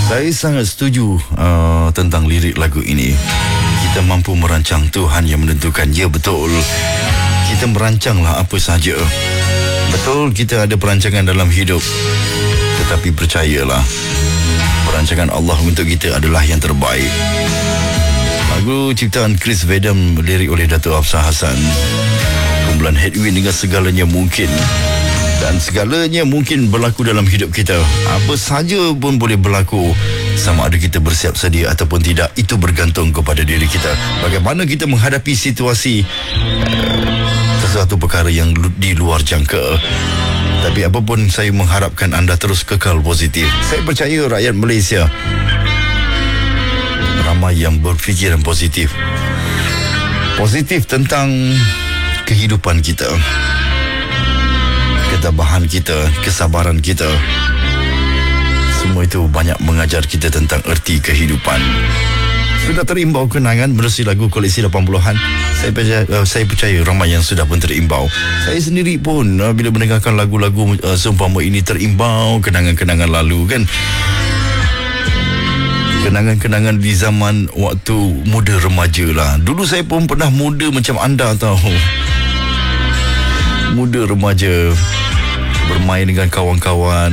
Saya sangat setuju tentang lirik lagu ini. Kita mampu merancang, Tuhan yang menentukan. Ya, betul. Kita merancanglah apa sahaja. Betul, kita ada perancangan dalam hidup. Tetapi percayalah, perancangan Allah untuk kita adalah yang terbaik. Lagu ciptaan Chris Vedam, lirik oleh Dato' Hafsah Hassan. Kumpulan Headwind dengan segalanya mungkin. Dan segalanya mungkin berlaku dalam hidup kita. Apa saja pun boleh berlaku. Sama ada kita bersiap sedia ataupun tidak, itu bergantung kepada diri kita. Bagaimana kita menghadapi situasi sesuatu perkara yang di luar jangka. Tapi apapun, saya mengharapkan anda terus kekal positif. Saya percaya rakyat Malaysia ramai yang berfikiran positif. Positif tentang kehidupan kita, ketabahan kita, kesabaran kita. Semua itu banyak mengajar kita tentang erti kehidupan. Sudah terimbau kenangan menerusi lagu koleksi 80-an. Saya percaya ramai yang sudah pun terimbau. Saya sendiri pun bila mendengarkan lagu-lagu seumpama ini terimbau kenangan-kenangan lalu kan. Kenangan-kenangan di zaman waktu muda remaja lah. Dulu saya pun pernah muda macam anda tahu. Muda remaja, bermain dengan kawan-kawan.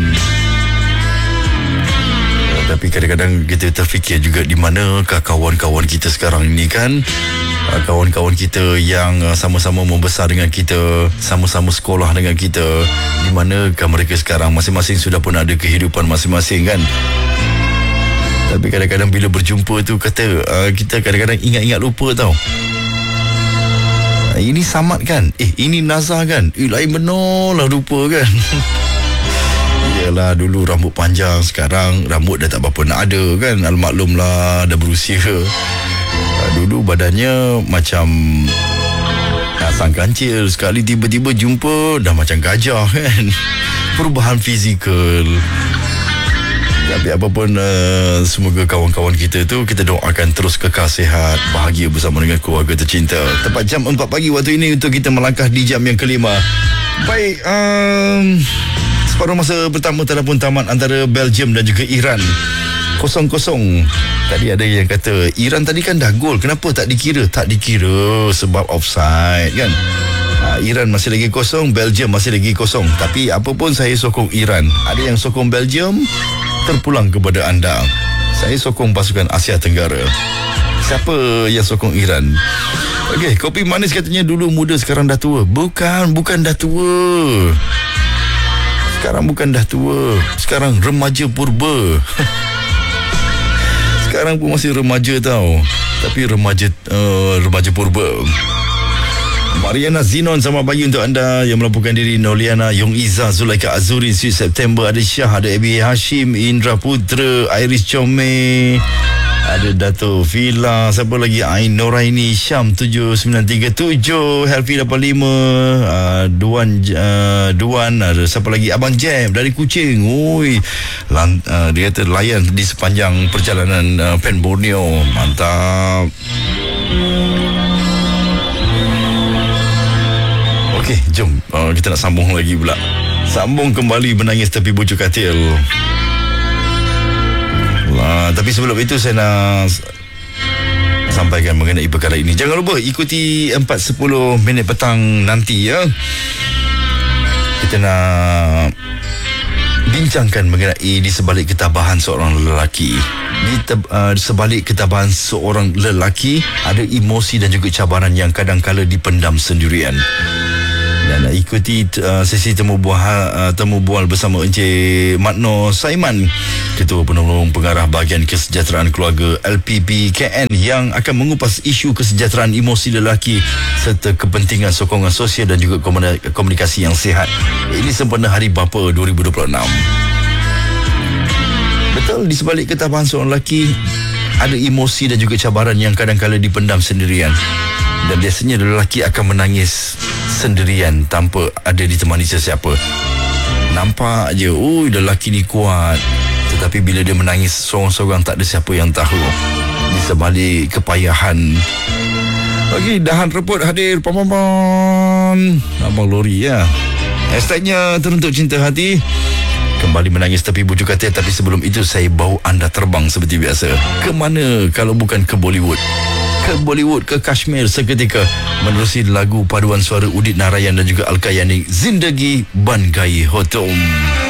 Tapi kadang-kadang kita terfikir juga, di manakah kawan-kawan kita sekarang ini kan? Kawan-kawan kita yang sama-sama membesar dengan kita, sama-sama sekolah dengan kita, di manakah mereka sekarang? Masing-masing sudah pun ada kehidupan masing-masing kan? Tapi kadang-kadang bila berjumpa tu kata kita kadang-kadang ingat-ingat lupa tau. Ini Samad kan? Ini Nazar kan? Lain benar lah, lupa kan? Yalah, dulu rambut panjang, sekarang rambut dah tak apa-apa nak ada kan? Almaklum lah, dah berusia. Dulu badannya macam sang kancil, sekali tiba-tiba jumpa dah macam gajah kan? Perubahan fizikal. Tapi apapun, semoga kawan-kawan kita tu, kita doakan terus kekal sihat, bahagia bersama dengan keluarga tercinta. Tepat jam 4 pagi waktu ini untuk kita melangkah di jam yang kelima. Baik, separuh masa pertama telah pun tamat antara Belgium dan juga Iran. 0-0. Tadi ada yang kata Iran tadi kan dah gol, kenapa tak dikira? Tak dikira sebab offside kan. Iran masih lagi 0, Belgium masih lagi 0. Tapi apapun, saya sokong Iran. Ada yang sokong Belgium, terpulang kepada anda. Saya sokong pasukan Asia Tenggara. Siapa yang sokong Iran? Okey, kopi manis katanya dulu muda, sekarang dah tua. Bukan dah tua. Sekarang bukan dah tua. Sekarang remaja purba. Sekarang pun masih remaja tau. Tapi remaja purba. Mariana Zinon, selamat pagi untuk anda yang melaporkan diri. Noliana, Yong Iza, Zulaika Azurin, Sweet September, ada Syah, ada Abi Hashim, Indra Putra, Iris Chome, ada Dato' Villa, siapa lagi? Ain Noraini, Syam 7937, Helfi 85, Duan, ada siapa lagi? Abang Jam dari Kuching. Ui, dia kata layan di sepanjang perjalanan Pen Borneo. Mantap. Okey, jom kita nak sambung lagi pula. Sambung kembali menangis tepi bujuk katil. Tapi sebelum itu saya nak sampaikan mengenai perkara ini. Jangan lupa ikuti 4.10 minit petang nanti ya. Kita nak bincangkan mengenai di sebalik ketabahan seorang lelaki. Di sebalik ketabahan seorang lelaki ada emosi dan juga cabaran yang kadang-kala dipendam sendirian. Dan ikuti sesi temu bual bersama Encik Matno Saiman, Ketua Penolong Pengarah Bahagian Kesejahteraan Keluarga LPP KN, yang akan mengupas isu kesejahteraan emosi lelaki serta kepentingan sokongan sosial dan juga komunikasi yang sihat. Ini sempena Hari Bapa 2026. Betul, di sebalik ketabahan seorang lelaki ada emosi dan juga cabaran yang kadang-kala dipendam sendirian. Dan biasanya lelaki akan menangis sendirian tanpa ada ditemani sesiapa. Nampak je, lelaki ni kuat. Tetapi bila dia menangis seorang-seorang, tak ada siapa yang tahu di sebalik kepayahan. Okey, Dahan Reput hadir. Abang lori ya. Hashtagnya Teruntuk Cinta Hati. Kembali menangis tepi bujur katil. Tapi sebelum itu saya bawa anda terbang seperti biasa. Ke mana kalau bukan ke Bollywood? Ke Bollywood, ke Kashmir seketika, menerusi lagu paduan suara Udit Narayan dan juga Alkayani, Zindagi Ban Gaye Ho Tum.